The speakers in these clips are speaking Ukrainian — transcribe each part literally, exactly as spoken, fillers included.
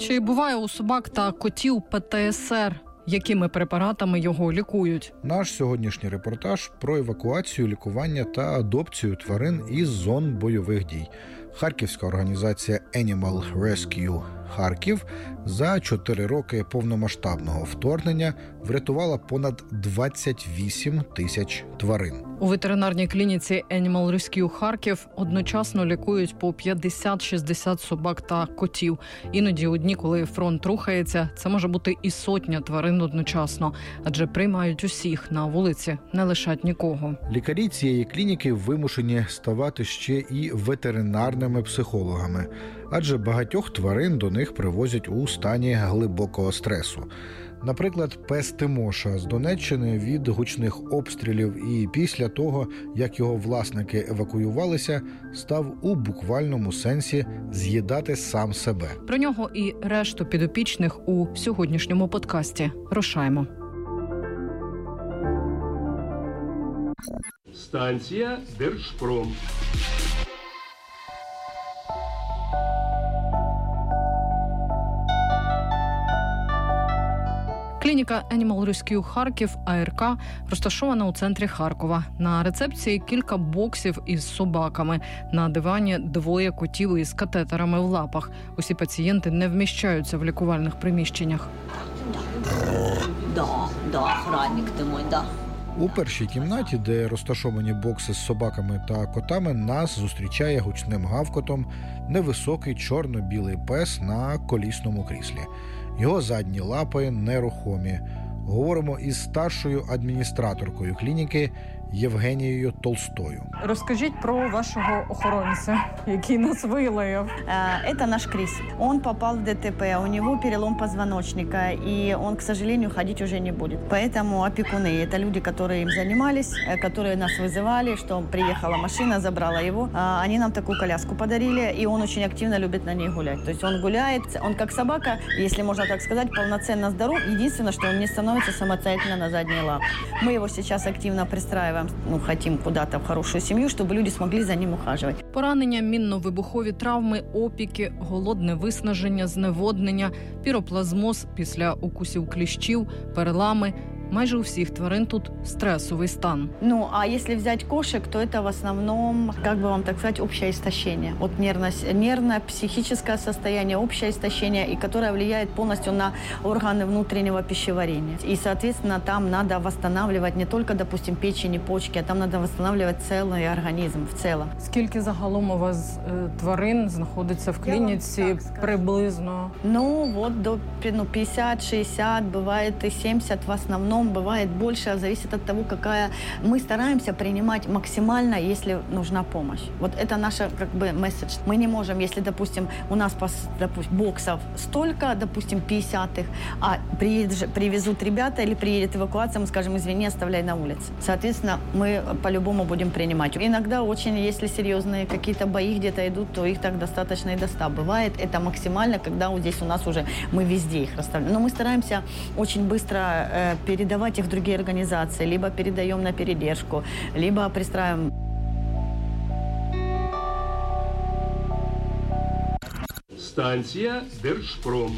Чи буває у собак та котів Пе Те Ес Ер? Якими препаратами його лікують? Наш сьогоднішній репортаж про евакуацію, лікування та адопцію тварин із зон бойових дій. Харківська організація Animal Rescue Харків за чотири роки повномасштабного вторгнення врятувала понад двадцять вісім тисяч тварин. У ветеринарній клініці Animal Rescue Харків одночасно лікують по п'ятдесят-шістдесят собак та котів. Іноді у дні, коли фронт рухається, це може бути і сотня тварин одночасно, адже приймають усіх, на вулиці не лишать нікого. Лікарі цієї клініки вимушені ставати ще і ветеринарними психологами, адже багатьох тварин до них привозять у стані глибокого стресу. Наприклад, пес Тимоша з Донеччини від гучних обстрілів і після того, як його власники евакуювалися, став у буквальному сенсі з'їдати сам себе. Про нього і решту підопічних у сьогоднішньому подкасті. Рушаймо. Станція Держпром. Клініка Animal Rescue Харків А Р Ка розташована у центрі Харкова. На рецепції кілька боксів із собаками. На дивані двоє котів із катетерами в лапах. Усі пацієнти не вміщаються в лікувальних приміщеннях. Да, да, охранник ти мой, да. У першій кімнаті, де розташовані бокси з собаками та котами, нас зустрічає гучним гавкотом невисокий чорно-білий пес на колісному кріслі. Його задні лапи нерухомі. Говоримо із старшою адміністраторкою клініки Євгенією Толстою. Розкажіть про вашого охоронця, який нас вилаяв. Это наш Крис. Он попал в Де Те Пе, у него перелом позвоночника, и он, к сожалению, ходить уже не будет. Поэтому опекуны – это люди, которые им занимались, которые нас вызывали, что приехала машина, забрала его. Они нам такую коляску подарили, и он очень активно любит на ней гулять. То есть он гуляет, он как собака, если можно так сказать, полноценно здоров. Единственное, что он не становится самостоятельно на задние лапы. Мы его сейчас активно пристраиваем, ну, хотим куда-то в хорошую семью, чтобы люди смогли за ним ухаживать. Поранення, мінно-вибухові травми, опіки, голодне виснаження, зневоднення, піроплазмоз після укусів кліщів, перелами. Майже у всіх тварин тут стресовий стан. Ну, а если взять кошек, то это в основном, как бы вам так сказать, общее истощение. Вот нервно-психическое состояние, общее истощение, и которое влияет полностью на органы внутреннего пищеварения. И, соответственно, там надо восстанавливать не только, допустим, печень и почки, а там надо восстанавливать целый организм в целом. Скільки загалом у вас е, тварин знаходиться в клініці приблизно? Ну, вот до ну, пятьдесят-шестьдесят, бывает и семьдесят в основном. Бывает больше, зависит от того, какая... Мы стараемся принимать максимально, если нужна помощь. Вот это наша, как бы, месседж. Мы не можем, если, допустим, у нас, допустим, боксов столько, допустим, пятьдесят их, а приедет, привезут ребята или приедет эвакуация, мы скажем, извини, оставляй на улице. Соответственно, мы по-любому будем принимать. Иногда очень, если серьезные какие-то бои где-то идут, то их так достаточно и до ста. Бывает это максимально, когда вот здесь у нас уже мы везде их расставляем. Но мы стараемся очень быстро э, передать давать их в другие организации, либо передаем на передержку, либо пристраиваем. Станція Держпром.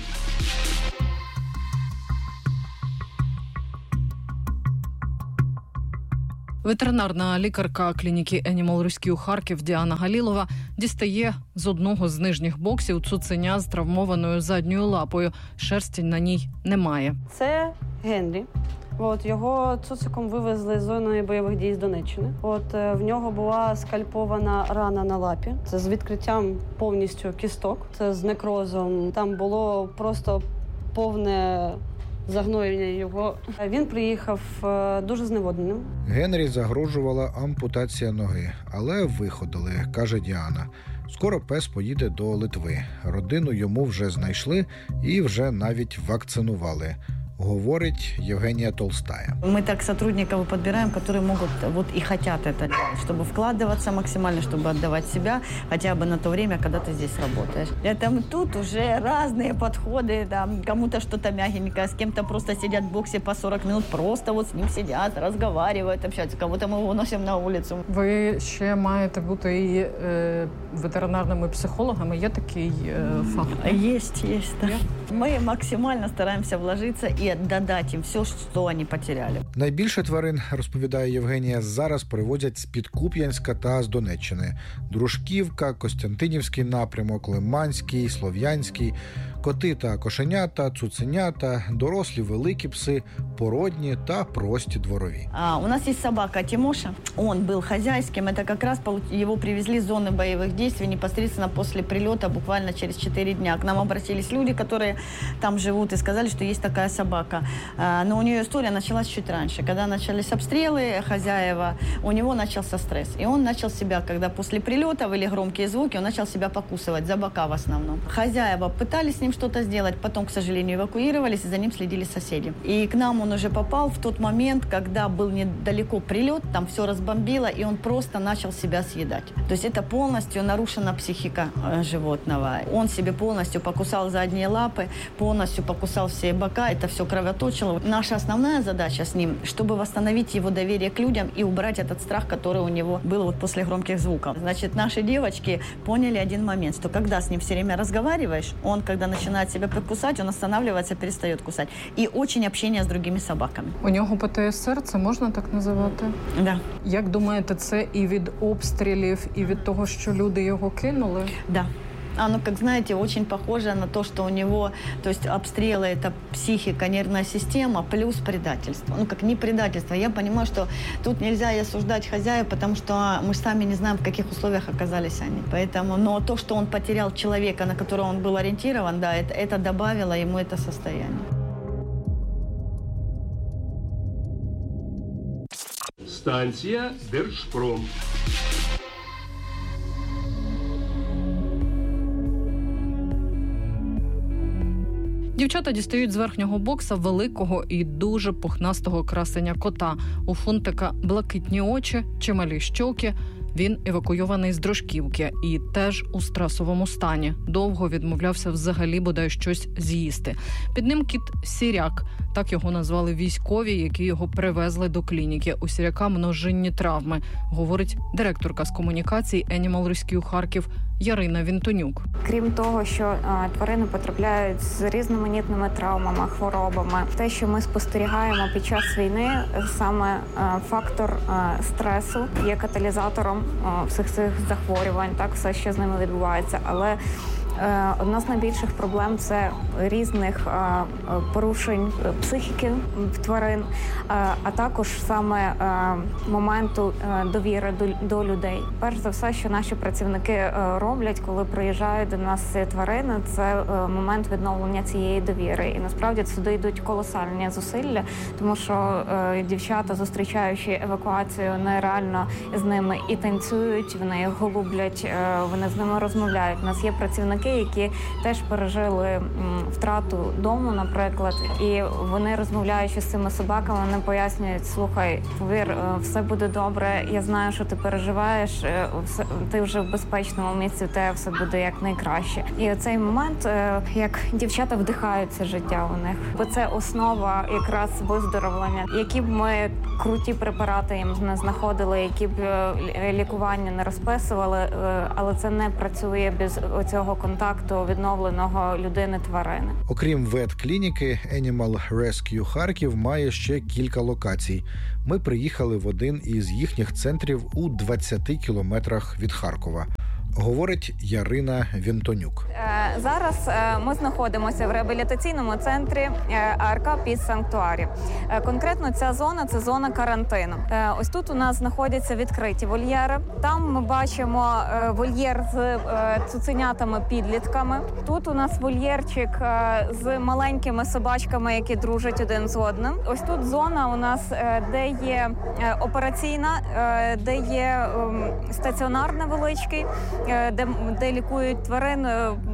Ветеринарна лікарка клініки Animal Rescue Харків Діана Галілова дістає з одного з нижніх боксів цуценя з травмованою задньою лапою. Шерсті на ній немає. Це Генрі. От, його цуциком вивезли з зони бойових дій з Донеччини. От, в нього була скальпована рана на лапі. Це з відкриттям повністю кісток, це з некрозом. Там було просто повне загноєння його. Він приїхав дуже зневодненим. Генрі загрожувала ампутація ноги, але виходили, каже Діана. Скоро пес поїде до Литви. Родину йому вже знайшли і вже навіть вакцинували. говорить Євгенія Толстая. Мы так сотрудников подбираем, которые могут вот и хотят это делать, чтобы вкладываться максимально, чтобы отдавать себя хотя бы на то время, когда ты здесь работаешь. Это тут уже разные подходы, там, кому-то что-то мягенькое, с кем-то просто сидят в боксе по сорок минут, просто вот с ним сидят, разговаривают, общаются, кого-то мы выносим на улицу. Ви ще маєте бути і е, ветеринарними психологами. Є такий е, факт? Есть, есть. Да. Мы максимально стараемся вложиться и додать им все, что они потеряли. Найбільше тварин, розповідає Євгенія, зараз привозять з Підкуп'янська та з Донеччини. Дружківка, Костянтинівський напрямок, Лиманський, Слов'янський. Коти та кошенята, цуценята, дорослі великі пси, породні та прості дворові. А, у нас есть собака Тимоша. Он был хозяйским. Это как раз его привезли с зоны боевых действий непосредственно после прилета, буквально через четыре дня. К нам обратились люди, которые там живут, и сказали, что есть такая собака. А, но у нее история началась чуть раньше. Когда начались обстрелы, хозяева, у него начался стресс. И он начал себя, когда после прилетов или громкие звуки, он начал себя покусывать за бока в основном. Хозяева пытались с ним что-то сделать, потом, к сожалению, эвакуировались, и за ним следили соседи. И к нам он уже попал в тот момент, когда был недалеко прилет, там все разбомбило, и он просто начал себя съедать. То есть это полностью нарушена психика животного. Он себе полностью покусал задние лапы, полностью покусал все бока, это все кровоточило. Наша основная задача с ним, чтобы восстановить его доверие к людям и убрать этот страх, который у него был вот после громких звуков. Значит, наши девочки поняли один момент, что когда с ним все время разговариваешь, он, когда начинает себя прикусать, он останавливается, перестает кусать. И очень общение с другими собаками. У нього Пе Те Ес Ер, це можна так називати? Да. Як думаєте, це і від обстрілів, і від того, що люди його кинули? Да. Оно, как знаете, очень похоже на то, что у него, то есть обстрелы – это психика, нервная система, плюс предательство. Ну, как не предательство. Я понимаю, что тут нельзя и осуждать хозяев, потому что мы сами не знаем, в каких условиях оказались они. Поэтому, но то, что он потерял человека, на которого он был ориентирован, да, это, это добавило ему это состояние. Станція Держпром. Дівчата дістають з верхнього бокса великого і дуже пухнастого красеня кота. У Фунтика блакитні очі, чималі щоки. Він евакуйований з Дружківки і теж у стресовому стані. Довго відмовлявся взагалі бодай щось з'їсти. Під ним кіт Сіряк. Так його назвали військові, які його привезли до клініки. У Сіряка множинні травми, говорить директорка з комунікацій Animal Rescue Харків Ярина Вінтонюк. Крім того, що а, тварини потрапляють з різноманітними травмами, хворобами, те, що ми спостерігаємо під час війни, саме а, фактор а, стресу є каталізатором а, всіх цих захворювань, так, все, що з ними відбувається. Але одна з найбільших проблем – це різних а, порушень психіки в тварин, а, а також саме а, моменту а, довіри до, до людей. Перш за все, що наші працівники а, роблять, коли приїжджають до нас тварини, це а, момент відновлення цієї довіри. І насправді сюди йдуть колосальні зусилля, тому що а, дівчата, зустрічаючи евакуацію, вони реально з ними і танцюють, вони їх голублять, а, вони з ними розмовляють. У нас є працівники, які теж пережили втрату дому, наприклад, і вони, розмовляючи з цими собаками, вони пояснюють: слухай, повір, все буде добре, я знаю, що ти переживаєш, ти вже в безпечному місці, те все буде як найкраще. І оцей момент, як дівчата вдихають це життя у них, бо це основа якраз виздоровлення. Які б ми круті препарати їм не знаходили, які б лікування не розписували, але це не працює без оцього контакту відновленого людини-тварини. Окрім ветклініки, Animal Rescue Харків має ще кілька локацій. Ми приїхали в один із їхніх центрів у двадцяти кілометрах від Харкова. Говорить Ярина Вінтонюк. Зараз ми знаходимося в реабілітаційному центрі АРК Peace Sanctuary. Конкретно ця зона – це зона карантину. Ось тут у нас знаходяться відкриті вольєри. Там ми бачимо вольєр з цуценятами-підлітками. Тут у нас вольєрчик з маленькими собачками, які дружать один з одним. Ось тут зона у нас, де є операційна, де є стаціонар невеличкий, Де, де лікують тварин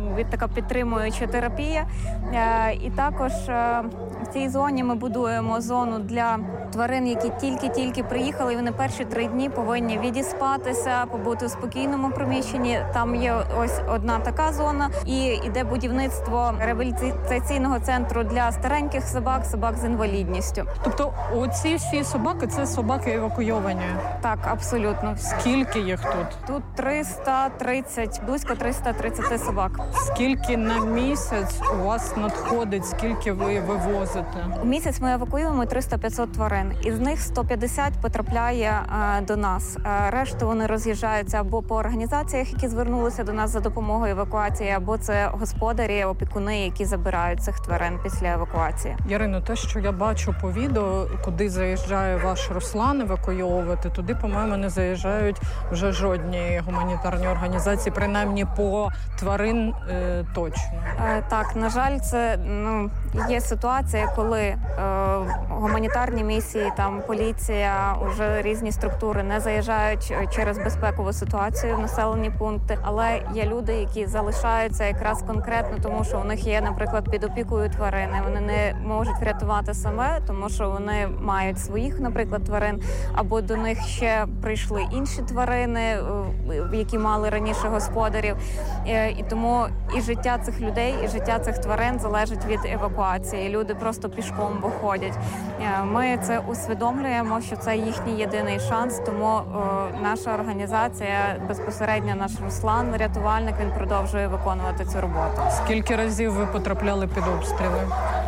така підтримуюча терапія. І також в цій зоні ми будуємо зону для тварин, які тільки-тільки приїхали, і вони перші три дні повинні відіспатися, побути у спокійному приміщенні. Там є ось одна така зона, і йде будівництво реабілітаційного центру для стареньких собак, собак з інвалідністю. Тобто оці всі собаки – це собаки евакуйовані? Так, абсолютно. Скільки їх тут? Тут триста тридцять, близько триста тридцять собак. Скільки на місяць у вас надходить, скільки ви вивозите? У місяць ми евакуюємо триста-п'ятсот тварин. Із них сто п'ятдесят потрапляє а, до нас. А, решту вони роз'їжджаються або по організаціях, які звернулися до нас за допомогою евакуації, або це господарі, опікуни, які забирають цих тварин після евакуації. Ярино, те, що я бачу по відео, куди заїжджає ваш Руслан евакуйовувати, туди, по-моєму, не заїжджають вже жодні гуманітарні організації, принаймні по тварин е, точно. Е, так, на жаль, це ну, є ситуація, коли е, гуманітарні місії, там поліція, вже різні структури не заїжджають через безпекову ситуацію в населені пункти, але є люди, які залишаються якраз конкретно, тому що у них є, наприклад, під опікою тварини. Вони не можуть врятувати саме, тому що вони мають своїх, наприклад, тварин, або до них ще прийшли інші тварини, які мали раніше господарів. І тому і життя цих людей, і життя цих тварин залежить від евакуації. Люди просто пішком виходять. Ми це усвідомлюємо, що це їхній єдиний шанс, тому о, наша організація, безпосередньо наш Руслан, рятувальник, він продовжує виконувати цю роботу. Скільки разів ви потрапляли під обстріли?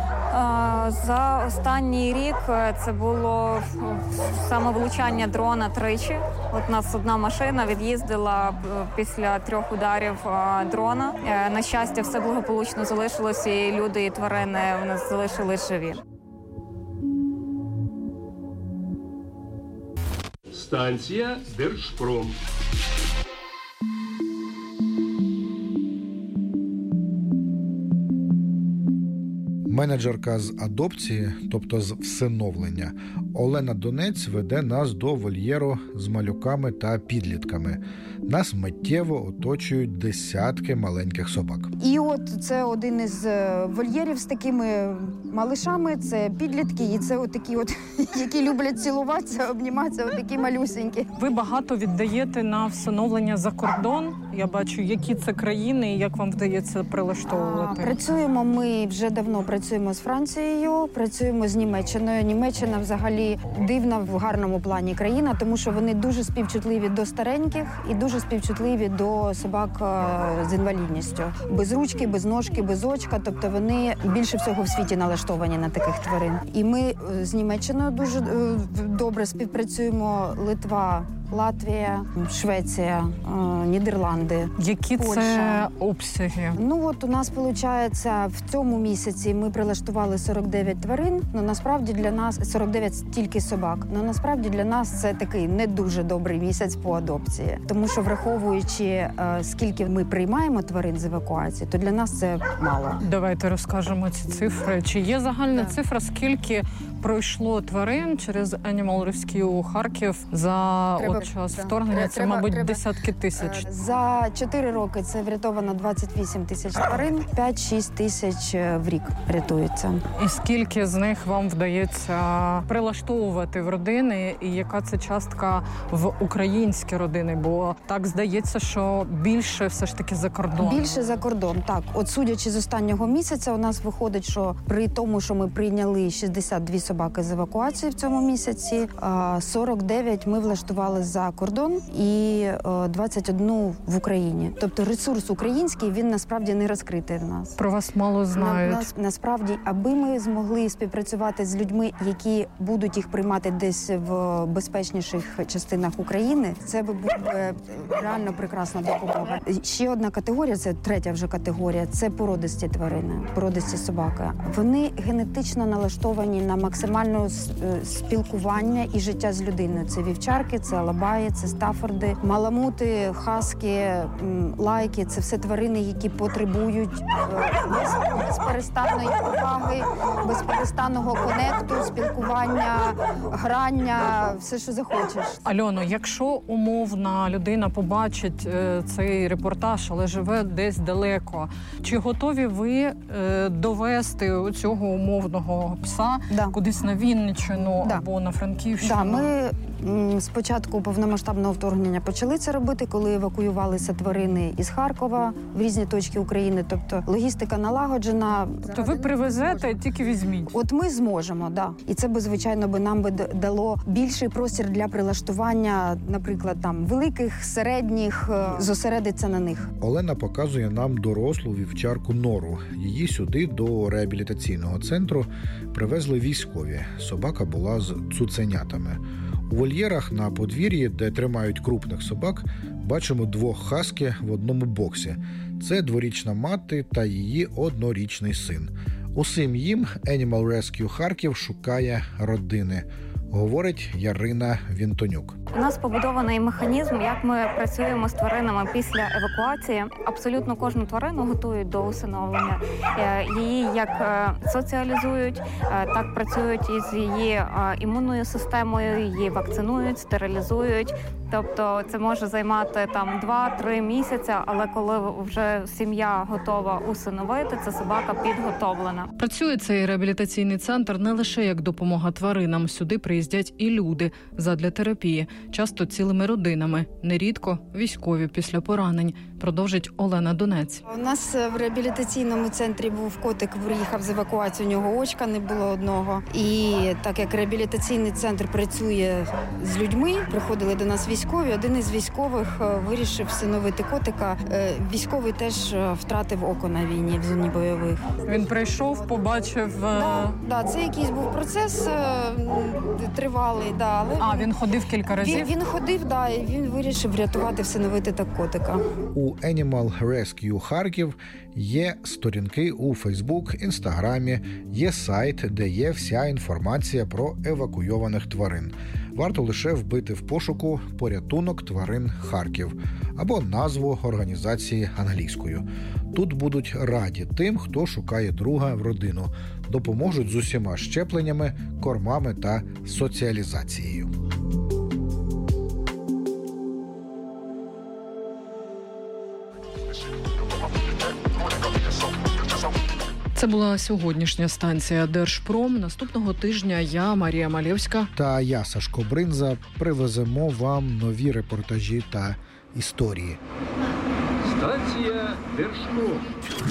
За останній рік це було саме влучання дрона тричі. От у нас одна машина від'їздила після трьох ударів дрона. На щастя, все благополучно залишилося, і люди, і тварини у нас залишились живі. Станція Держпром. Менеджерка з адопції, тобто з всиновлення, Олена Донець веде нас до вольєру з малюками та підлітками. Нас миттєво оточують десятки маленьких собак. І от це один із вольєрів з такими малишами, це підлітки, і це отакі от, які люблять цілуватися, обніматися, отакі малюсенькі. Ви багато віддаєте на всиновлення за кордон. Я бачу, які це країни і як вам вдається прилаштовувати. А, працюємо ми вже давно працюємо з Францією, працюємо з Німеччиною. Німеччина взагалі дивна в гарному плані країна, тому що вони дуже співчутливі до стареньких і дуже співчутливі до собак з інвалідністю. Без ручки, без ножки, без очка, тобто вони більше всього в світі налаштовані на таких тварин. І ми з Німеччиною дуже добре співпрацюємо. Литва, Латвія, Швеція, Нідерланди, Які Польща. Це обсяги? Ну от у нас, виходить, в цьому місяці ми прилаштували сорок дев'ять тварин, але насправді для нас, сорок дев'ять тільки собак, але насправді для нас це такий не дуже добрий місяць по адопції. Тому що, враховуючи, скільки ми приймаємо тварин з евакуації, то для нас це мало. Давайте розкажемо ці цифри. Чи є загальна так. цифра, скільки пройшло тварин через Animal Rescue Харків за треба, от час так. вторгнення? Це, треба, мабуть, треба. десятки тисяч. За чотири роки це врятовано двадцять вісім тисяч тварин, п'ять-шість тисяч в рік рятується. І скільки з них вам вдається прилаштовувати в родини, і яка це частка в українські родини? Бо так здається, що більше все ж таки за кордон. Більше за кордон, так. От судячи з останнього місяця, у нас виходить, що при тому, що ми прийняли шістдесят дві собаки з евакуації в цьому місяці, сорок дев'ять ми влаштували за кордон і двадцять один в Україні. Тобто ресурс український, він насправді не розкритий в нас. Про вас мало знають. На, нас, насправді, аби ми змогли співпрацювати з людьми, які будуть їх приймати десь в безпечніших частинах України, це би була реально прекрасна допомога. Ще одна категорія, це третя вже категорія, це породисті тварини, породисті собаки. Вони генетично налаштовані на максимальне спілкування і життя з людиною. Це вівчарки, це лабрадори, бабаї, це стафорди, маламути, хаски, лайки – це все тварини, які потребують без, безперестанної уваги, безперестанного конекту, спілкування, грання, все, що захочеш. Альоно, якщо умовна людина побачить е, цей репортаж, але живе десь далеко, чи готові ви е, довести цього умовного пса да. кудись на Вінниччину да. або на Франківщину? Да, ми м, спочатку повномасштабного вторгнення почали це робити, коли евакуювалися тварини із Харкова в різні точки України. Тобто логістика налагоджена. То ви привезете, тільки візьміть. От ми зможемо, да. І це би, звичайно, би нам би дало більший простір для прилаштування, наприклад, там великих, середніх, зосередиться на них. Олена показує нам дорослу вівчарку Нору. Її сюди до реабілітаційного центру привезли військові. Собака була з цуценятами. У вольєрах на подвір'ї, де тримають крупних собак, бачимо двох хаски в одному боксі. Це дворічна мати та її однорічний син. Усім їм Animal Rescue Харків шукає родини, говорить Ярина Вінтонюк. У нас побудований механізм, як ми працюємо з тваринами після евакуації. Абсолютно кожну тварину готують до усиновлення. Її як соціалізують, так працюють із її імунною системою, її вакцинують, стерилізують. Тобто це може займати там два-три місяці, але коли вже сім'я готова усиновити, це собака підготовлена. Працює цей реабілітаційний центр не лише як допомога тваринам. Сюди приїздять і люди задля терапії, часто цілими родинами, нерідко військові після поранень, продовжить Олена Донець. У нас в реабілітаційному центрі був котик, приїхав з евакуації, у нього очка не було одного. І так як реабілітаційний центр працює з людьми, приходили до нас військові, один із військових вирішив всиновити котика. Військовий теж втратив око на війні в зоні бойових. Він прийшов, побачив... Да, да, це якийсь був процес тривалий. Да, але а, він ходив кілька разів? Він, він ходив, да, і він вирішив врятувати, всиновити так котика. У Animal Rescue Харків є сторінки у Фейсбук, Інстаграмі, є сайт, де є вся інформація про евакуйованих тварин. Варто лише вбити в пошуку «Порятунок тварин Харків» або назву організації англійською. Тут будуть раді тим, хто шукає друга в родину. Допоможуть з усіма щепленнями, кормами та соціалізацією. Це була сьогоднішня станція Держпром. Наступного тижня я, Марія Малєвська та я, Сашко Бринза, привеземо вам нові репортажі та історії. Станція Держпром.